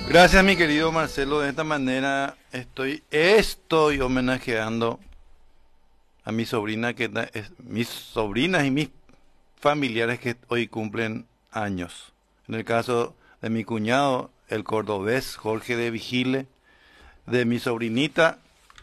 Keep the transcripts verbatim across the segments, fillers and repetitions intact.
Gracias, mi querido Marcelo. De esta manera estoy, estoy homenajeando a mi sobrina, que ta- es- mis sobrinas y mis familiares que hoy cumplen años. En el caso de mi cuñado, el cordobés Jorge de Vigile, de mi sobrinita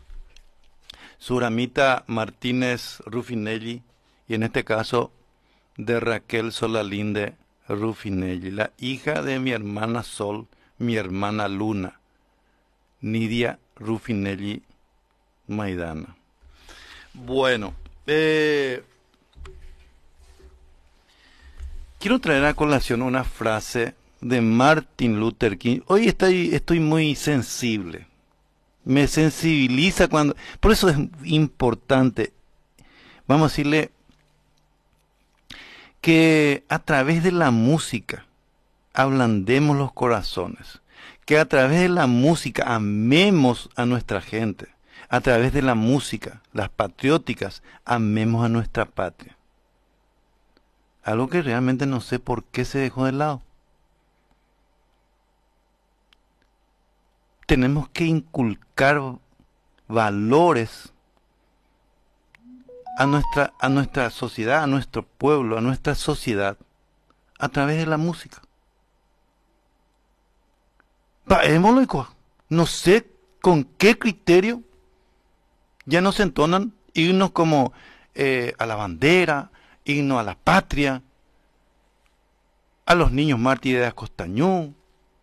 Suramita Martínez Rufinelli, y en este caso de Raquel Solalinde Rufinelli, la hija de mi hermana Sol, mi hermana Luna, Nidia Rufinelli Maidana. Bueno, eh, quiero traer a colación una frase de Martin Luther King. Hoy estoy, estoy muy sensible. Me sensibiliza cuando... Por eso es importante, vamos a decirle, que a través de la música ablandemos los corazones, que a través de la música amemos a nuestra gente, a través de la música, las patrióticas, amemos a nuestra patria. Algo que realmente no sé por qué se dejó de lado. Tenemos que inculcar valores a nuestra, a nuestra sociedad, a nuestro pueblo, a nuestra sociedad, a través de la música. Paémoslo, hijo. No sé con qué criterio ya nos entonan himnos como eh, a la bandera, himno a la patria, a los niños mártires de Acostañú,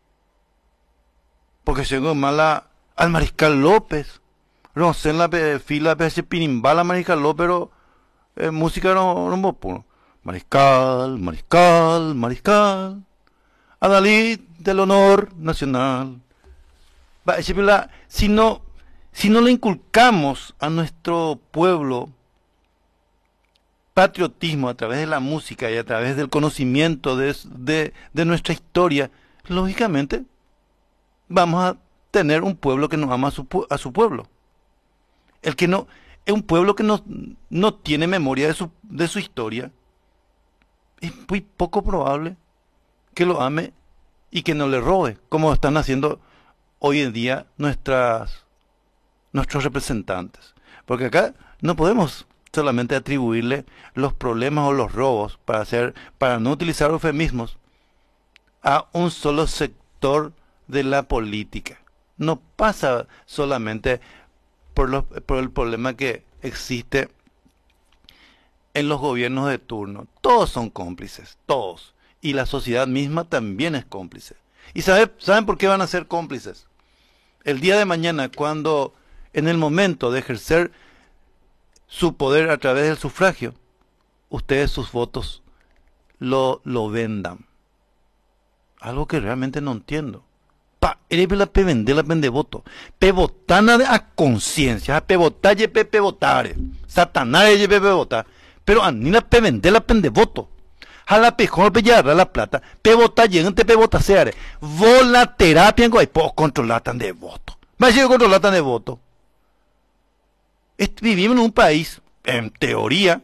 porque llegó mala al Mariscal López. No sé en la pe- fila de ese pinimbala Mariscal López, pero eh, música no, no puro. Mariscal, Mariscal, Mariscal, Adalid del honor nacional. Va, ese pila, Si no, si no le inculcamos a nuestro pueblo patriotismo a través de la música y a través del conocimiento de, de, de nuestra historia, lógicamente vamos a tener un pueblo que no ama a su, pue- a su pueblo. El que no, es un pueblo que no, no tiene memoria de su, de su historia. Es muy poco probable que lo ame y que no le robe, como están haciendo hoy en día nuestras, nuestros representantes. Porque acá no podemos solamente atribuirle los problemas o los robos para hacer, para no utilizar eufemismos, a un solo sector de la política. No pasa solamente por, los, por el problema que existe en los gobiernos de turno. Todos son cómplices, todos. Y la sociedad misma también es cómplice. ¿Y sabe, saben por qué van a ser cómplices? El día de mañana, cuando en el momento de ejercer su poder a través del sufragio, ustedes sus votos lo, lo vendan. Algo que realmente no entiendo. Pa, eres la pe vender la pende voto. Pe votana de a conciencia, pe votar ye pe pe votare. Satanás ye pe pe votar. Pero a ni la pe vender la pende voto. Jala pejor pe ya la plata. Pe votar llegante pe vota seare. Vola terapia en guaypo controlatan de voto. Va a ser controlatan de voto. Est- vivimos en un país, en teoría,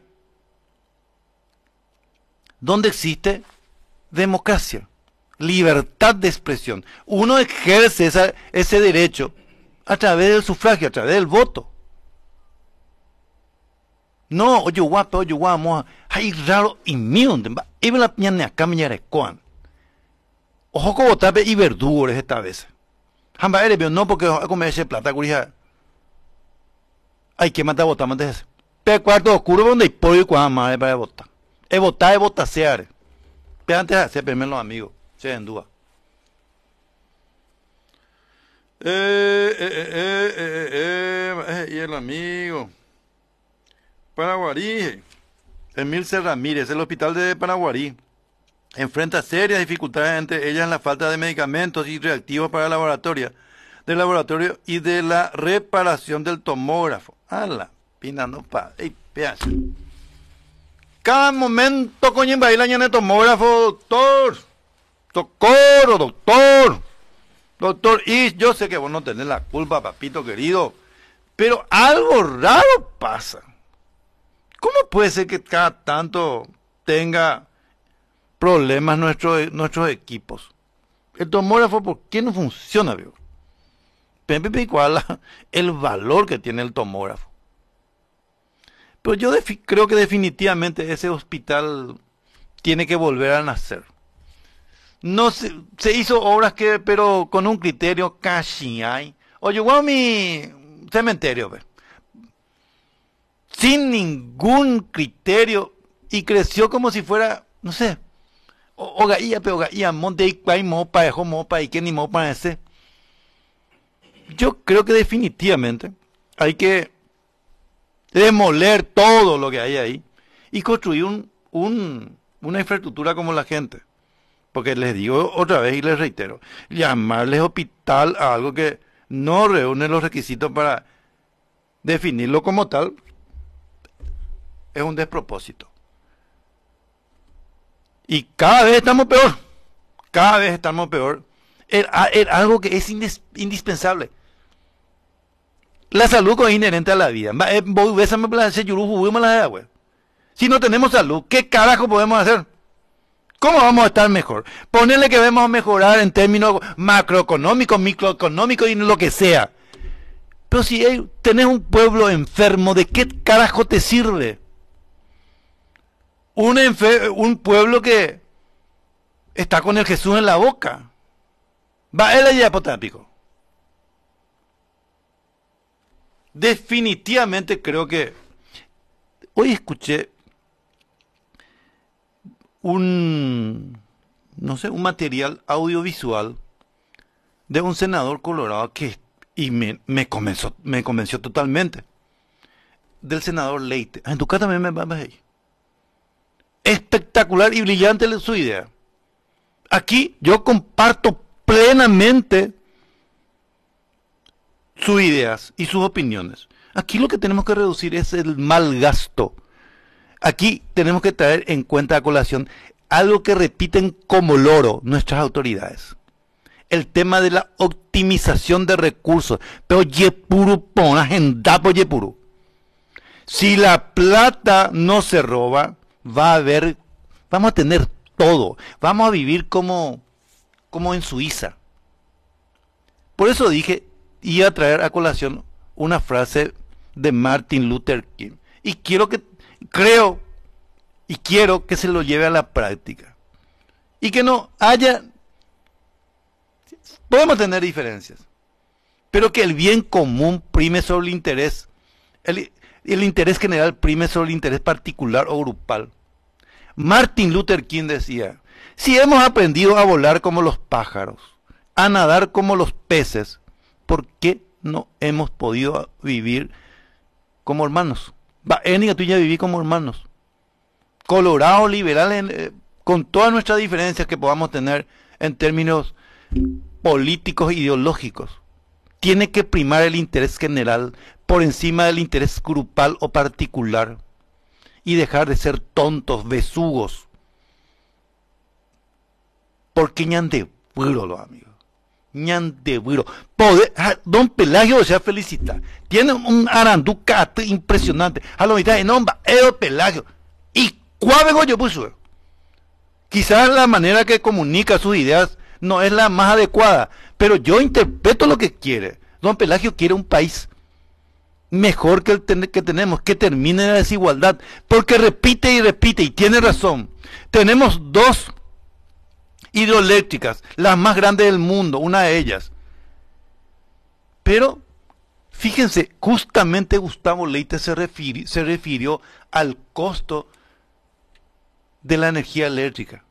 donde existe democracia, libertad de expresión. Uno ejerce esa, ese derecho a través del sufragio, a través del voto. No, oye, guapo, oye, guamo, hay raro y mío, y la piña acá me yarecoan. Ojo con votar y verdugores esta vez. Jamba eres, no, porque a comer ese plata, curija. Hay que matar votar, antes. Pe cuarto oscuro donde hay pollo y cuadra madre para votar. Es votar, es votar, seare. Pero antes de hacer primero los amigos, se en duda. Eh, eh, eh, eh, eh, eh, eh, y el amigo. Paraguarí. Emilce Ramírez, el hospital de Paraguarí enfrenta serias dificultades, entre ellas la falta de medicamentos y reactivos para laboratorio, del laboratorio y de la reparación del tomógrafo. ¡Hala! Pinando pa. ¡Ey, pedazo! Cada momento, coño, va a ir la ñana de tomógrafo, doctor. Doctor, doctor. Doctor, y yo sé que vos no tenés la culpa, papito querido, pero algo raro pasa. ¿Cómo puede ser que cada tanto tenga problemas nuestros nuestros equipos? El tomógrafo, ¿por qué no funciona, viejo? ¿Cuál es el valor que tiene el tomógrafo? Pero yo creo que definitivamente ese hospital tiene que volver a nacer. No se, se hizo obras que, pero con un criterio casi hay. O llegó a mi cementerio, ve, sin ningún criterio, y creció como si fuera, no sé, ogaía, pero ogaía, monte y cuay, mopa, dejó mopa, y que ni mopa ese. Yo creo que definitivamente hay que demoler todo lo que hay ahí y construir un, un, una infraestructura como la gente. Porque les digo otra vez y les reitero, llamarles hospital a algo que no reúne los requisitos para definirlo como tal es un despropósito. Y cada vez estamos peor, cada vez estamos peor. Es algo que es indispensable. La salud es inherente a la vida. Si no tenemos salud, ¿qué carajo podemos hacer? ¿Cómo vamos a estar mejor? Ponerle que vamos a mejorar en términos macroeconómicos, microeconómicos y lo que sea. Pero si hey, tenés un pueblo enfermo, ¿de qué carajo te sirve? Un, un pueblo que está con el Jesús en la boca. Va él allá potápico. Definitivamente creo que hoy escuché un, no sé, un material audiovisual de un senador colorado que y me, me convenció, me convenció totalmente. Del senador Leite. En tu casa también me va a ver. Espectacular y brillante su idea. Aquí yo comparto plenamente sus ideas y sus opiniones. Aquí lo que tenemos que reducir es el mal gasto. Aquí tenemos que traer en cuenta a colación algo que repiten como loro nuestras autoridades. El tema de la optimización de recursos. Pero yepuru pon agenda por yepuru. Si la plata no se roba, va a haber, vamos a tener todo. Vamos a vivir como, como en Suiza. Por eso dije, iba a traer a colación una frase de Martin Luther King. Y quiero que, creo, y quiero que se lo lleve a la práctica. Y que no haya, podemos tener diferencias, pero que el bien común prime sobre el interés, el, el interés general prime sobre el interés particular o grupal. Martin Luther King decía, si hemos aprendido a volar como los pájaros, a nadar como los peces, ¿por qué no hemos podido vivir como hermanos? Va, Énica, tú ya viví como hermanos. Colorado, liberal, eh, con todas nuestras diferencias que podamos tener en términos políticos, ideológicos. Tiene que primar el interés general por encima del interés grupal o particular. Y dejar de ser tontos, besugos. Porque ñande puro los amigos. Ñande puro. Poder, don Pelagio se felicita. Tiene un aranduca impresionante. A lo mitad de nombre, Edo Pelagio. Y cuávego yo puso. Quizás la manera que comunica sus ideas no es la más adecuada. Pero yo interpreto lo que quiere. Don Pelagio quiere un país mejor que el ten que tenemos, que termine la desigualdad, porque repite y repite, y tiene razón. Tenemos dos hidroeléctricas, las más grandes del mundo, una de ellas. Pero, fíjense, justamente Gustavo Leite se refirió, se refirió al costo de la energía eléctrica.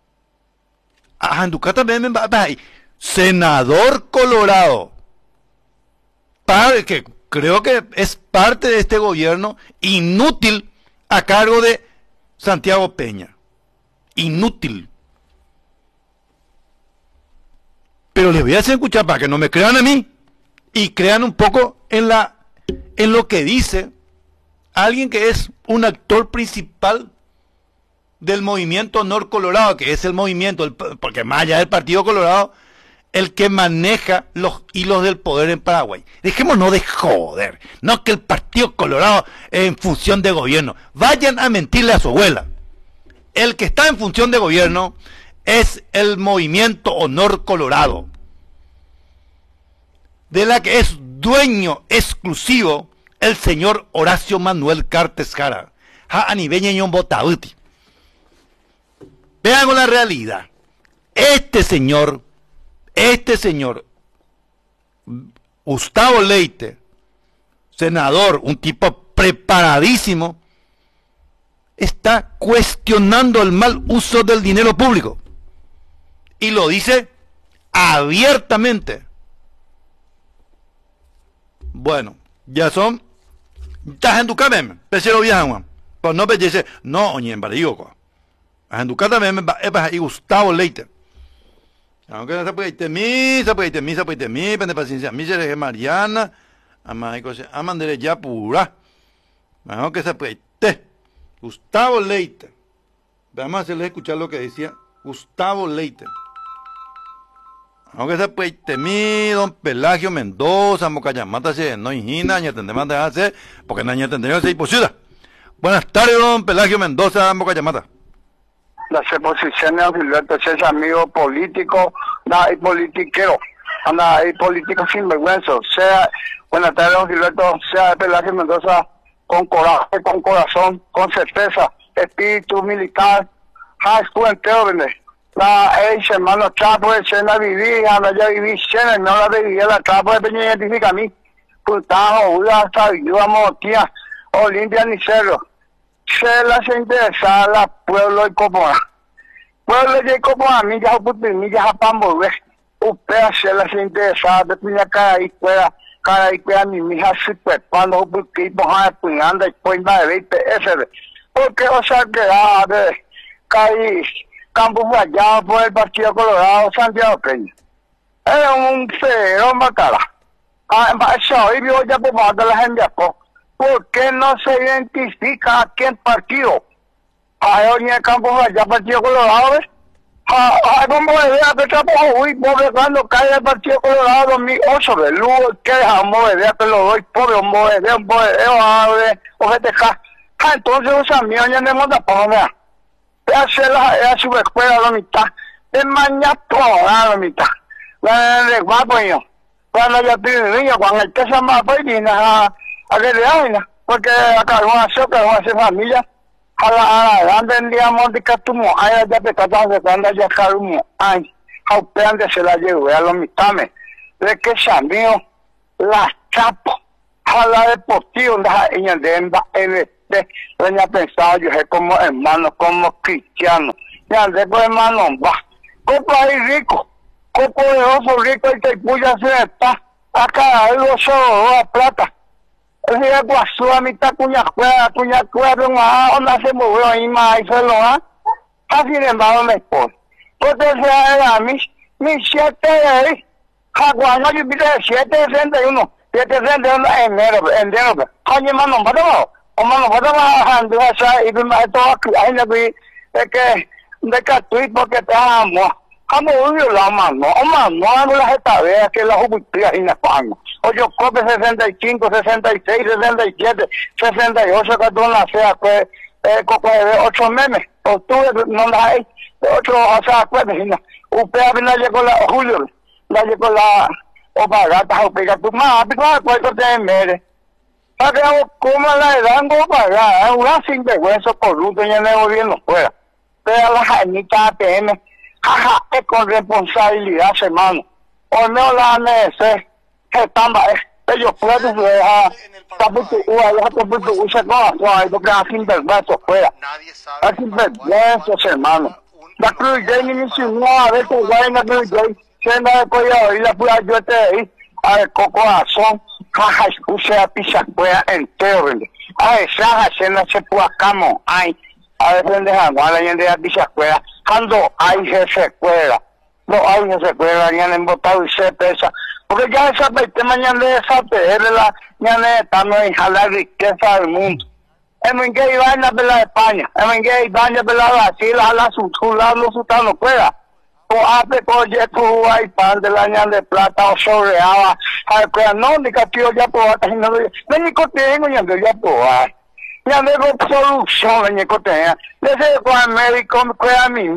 Senador Colorado, para que creo que es parte de este gobierno inútil a cargo de Santiago Peña. Inútil. Pero les voy a hacer escuchar para que no me crean a mí y crean un poco en, la, en lo que dice alguien que es un actor principal del movimiento Nor Colorado, que es el movimiento, el, porque más allá del Partido Colorado, el que maneja los hilos del poder en Paraguay. Dejémonos de joder. No que el Partido Colorado es en función de gobierno. Vayan a mentirle a su abuela. El que está en función de gobierno es el movimiento Honor Colorado, de la que es dueño exclusivo el señor Horacio Manuel Cartes Jara. Vean con la realidad. Este señor, este señor, Gustavo Leite, senador, un tipo preparadísimo, está cuestionando el mal uso del dinero público. Y lo dice abiertamente. Bueno, ya son. Estás en tu cabeza, pero viajan, pues no pellece, no, oye, en Barigo, en tu cabeza, es Gustavo Leite. Aunque no se puede ir, mi, se puede ir, mi, se puede ir, mi, pende paciencia, mi, se le Mariana, amaico, se amandere ya pura. Aunque se puede ir, Gustavo Leite. Vamos a hacerles escuchar lo que decía Gustavo Leite. Aunque se puede ir, mi, don Pelagio Mendoza, Mocayamata, se no hijina, ni atendemos de hacer, porque no atendemos de ser imposible. Buenas tardes, don Pelagio Mendoza, Mocayamata. Las exposiciones de Gilberto es amigo político, no hay politiquero, no hay político sinvergüenza. Sea, buenas tardes, don Gilberto, sea de Pelagio Mendoza, con coraje, con corazón, con certeza, espíritu militar, high school entero, ¿vende? La ex hermano Chapo de Sena viví, anda ya viví Sena, no la vivía la Chapo de Peña identifica a mí. Putajo, Uda, hasta Villúa, tía, Olimpia ni Cerro. Se las interesa la pueblo y Comora. Pueblo y Comora, mi ya mi ya pambo, ve. Upea se las interesa de piña cara y fuera, cara y fuera mi mija super cuando porque moja de puñanda y cuenta de veinte ese. Porque o sea que ah de caí Campo Guayabo por el Partido Colorado Santiago Peña. Era un cero macara. Ah, eso y vio ya por más de la gente acá. ¿Por qué no se identifica a quién partido? A él en el Campo Guayabo Partido Colorado, ¿ves? A cómo me vea que está por hoy, pobre cuando cae el Partido Colorado dos mil ocho, de lujo, que dejamos de ver que lo doy, pobre, un pobre, un pobre, o que te cae. Entonces, los amigos ya no me ponen, vea. Hacer la subescuela a la mitad, de mañana toda la mitad. De guapo yo. Cuando yo estoy niño, cuando el que se llama pues viene a a que le hagan, porque acá van a hacer, van a hacer familia. A la a la grande digamos de catumo, hay ya te tratan de cuando ya carumo, ay, a ustedes de se la llevo, a los mitades. De que se amigo, las chapo, a la deportiva, en el de en doña pensaba yo sé como hermano, como cristiano. Ya después hermano, va. Copo ahí rico, copo de oso rico y que puya se está. Acá algo solo a plata. El día guasú a mitad cuña cueva, cuña cueva, una onda se movió ahí más y se lo ha. Así de embargo me pone. Porque sea era mi, mi siete de ahí. Jaguano yo pide siete sesenta y uno. siete sesenta y uno en enero, en enero. Coño hermano, ¿para como no puedo bajando esa y me todo aquí hay que es que de que tú porque te amo como un la mano o mano no la jeta vea que la justicia en España o yo cope sesenta y cinco, sesenta y seis, sesenta y siete, sesenta y ocho que tú naces pues eh cope de ocho memes o tú no la hay ocho o sea pues usted apenas llegó la julio la llegó la o barata o pega tu más pues pues te mere. Como la edad no paga, una sinvergüenza corrupta en el gobierno fuera. Pero la jaimita A P M, jaja, es con responsabilidad, hermano. O no la han de ser, que están, ellos pueden dejar, taputu, uva, taputu, usa con la porque es sinvergüenza fuera. Es sinvergüenza, hermano. La Cruz J ni me insinuó a ver que ya en la Cruz J, se me ha podido oír la pura yo te ahí, a ver, con corazón. Jaja, escuche a pisa cuea entero, ¿vende? A ver, saja, se no se puede camo, ay, a ver, ¿vende? A la gente de pisa cuea, cuando hay jefe cuera, no hay jefe cuera, ya han votado y se pesa, porque ya esa parte mañana de esa P R, la, ya no estamos en la riqueza del mundo. En mi que iba en la de España, en mi que iba en la de Brasil, a la sultana, los sultanos cuera. O hace coche tu hay pan de la ñan de plata o sobre agua, a ver, no, ni que tío ya por acá, no, no, ni que tengo ya de ya por ahí. Ya me hago solución, ni que tenga. Desde el médico me cuida a mí,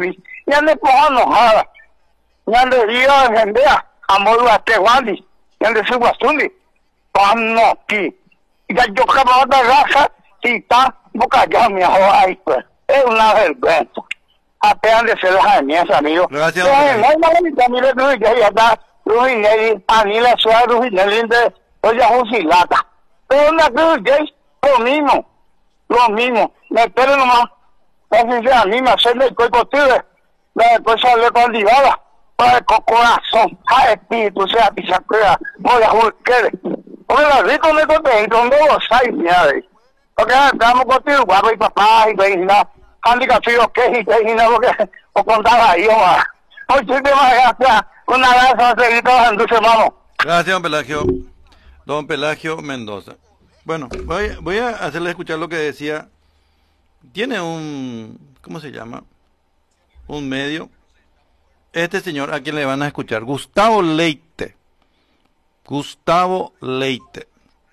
ya le pongo enojada, ya le digo a defender a modo a Tehuandi, ya le subo a Zuli, no aquí, ya yo creo que otra raza, si está boca ya mi hijo ahí, pues, es una vergüenza, apenas de ser las mías, amigos. Gracias. No hay nada ni también de ya ya está, Rujinelli, Anila Suárez, Rujinelli de Oya Jusilata, pero una cruz ya lo mismo, lo mismo, me espero nomás. Así a mí me hacerle el cuerpo posible, después sale con divada, para el corazón, a espíritu, sea pisacuera, voy a jugar. Porque los ricos me conté, donde los hay, mira, porque estamos contigo, guapo y papá, y vecina, handicapío, que y vecina, porque, o contaba yo, más. Muchísimas gracias, un abrazo, seguido, entonces vamos. Gracias, don Pelagio. Don Pelagio Mendoza. Bueno, voy, voy a hacerle escuchar lo que decía. Tiene un, ¿cómo se llama? Un medio. Este señor a quien le van a escuchar, Gustavo Leite. Gustavo Leite.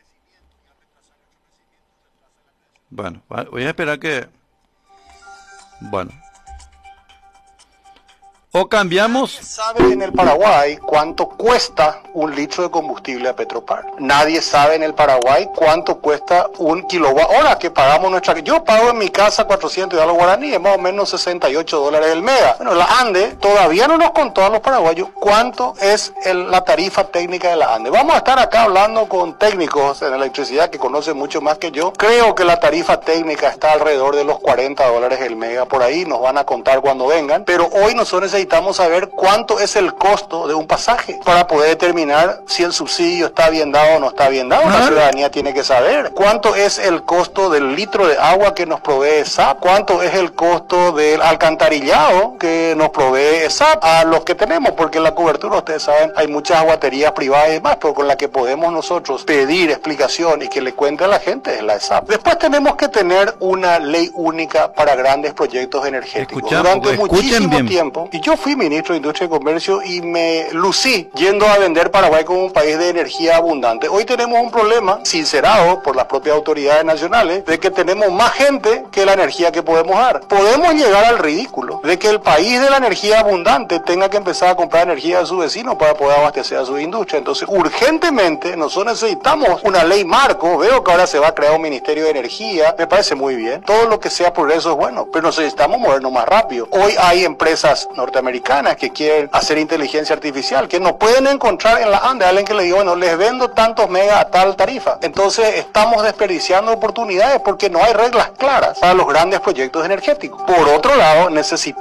Bueno, voy a esperar que... Bueno. O cambiamos... Nadie sabe en el Paraguay cuánto cuesta un litro de combustible a Petropar. Nadie sabe en el Paraguay cuánto cuesta un kilowatt hora que pagamos nuestra... Yo pago en mi casa cuatrocientos y algo guaraníes, más o menos sesenta y ocho dólares el mega. Bueno, la ANDE todavía no nos contó a los paraguayos cuánto es el, la tarifa técnica de la ANDE. Vamos a estar acá hablando con técnicos en electricidad que conocen mucho más que yo. Creo que la tarifa técnica está alrededor de los cuarenta dólares el mega. Por ahí nos van a contar cuando vengan. Pero hoy nosotros necesitamos necesitamos saber cuánto es el costo de un pasaje para poder determinar si el subsidio está bien dado o no está bien dado. La ciudadanía tiene que saber cuánto es el costo del litro de agua que nos provee S A P, cuánto es el costo del alcantarillado que nos provee S A P a los que tenemos, porque en la cobertura, ustedes saben, hay muchas aguaterías privadas y demás, pero con la que podemos nosotros pedir explicación y que le cuente a la gente es la S A P. Después tenemos que tener una ley única para grandes proyectos energéticos. Escuchamos, Durante muchísimo bien. tiempo, y yo Yo fui ministro de Industria y Comercio y me lucí yendo a vender Paraguay como un país de energía abundante. Hoy tenemos un problema, sincerado por las propias autoridades nacionales, de que tenemos más gente que la energía que podemos dar. Podemos llegar al ridículo de que el país de la energía abundante tenga que empezar a comprar energía de sus vecinos para poder abastecer a su industria. Entonces, urgentemente, nosotros necesitamos una ley marco. Veo que ahora se va a crear un Ministerio de Energía, me parece muy bien. Todo lo que sea progreso es bueno, pero necesitamos movernos más rápido. Hoy hay empresas norteamericanas americanas que quieren hacer inteligencia artificial, que no pueden encontrar en la ANDE alguien que le diga, bueno, les vendo tantos megas a tal tarifa. Entonces estamos desperdiciando oportunidades porque no hay reglas claras para los grandes proyectos energéticos. Por otro lado, necesitamos